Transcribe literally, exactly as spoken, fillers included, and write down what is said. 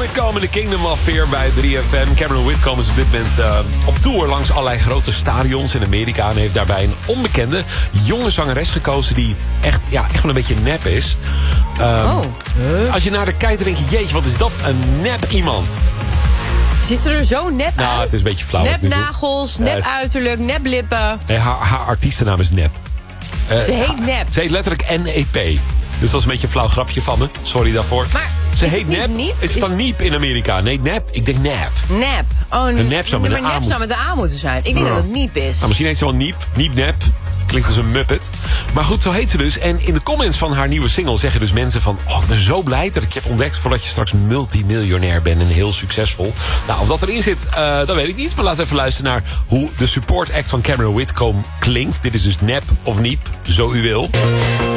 Whitcomb in de Kingdom of Fear bij drie F M. Cameron Whitcomb is op dit moment uh, op tour langs allerlei grote stadions in Amerika... en heeft daarbij een onbekende jonge zangeres gekozen... die echt, ja, echt wel een beetje nep is. Um, oh. Huh? Als je naar de kijkt, denk je... jeetje, wat is dat een nep iemand. Ziet ze er zo nep nou, uit? Het is een beetje flauw. Nep nagels, nep uh, uiterlijk, nep lippen. Nee, haar, haar artiestennaam is Nep. Uh, ze heet Nep. Ze heet letterlijk N E P. Dus dat is een beetje een flauw grapje van me. Sorry daarvoor. Maar ze is heet het Nep. Niep? Is het dan Niep in Amerika? Nee, Nep. Ik denk Nep. Nep. Oh, een Nep zou met een maar A Nep zou met een A moeten zijn. Ik denk ja. dat het Niep is. Nou, misschien heet ze wel Niep. Niep Nep. Klinkt als een muppet. Maar goed, zo heet ze dus. En in de comments van haar nieuwe single zeggen dus mensen van... oh, ik ben zo blij dat ik je heb ontdekt... voordat je straks multimiljonair bent en heel succesvol. Nou, of dat erin zit, uh, dat weet ik niet. Maar laten we even luisteren naar hoe de support act van Cameron Whitcomb klinkt. Dit is dus Nep of Niep, zo u wil.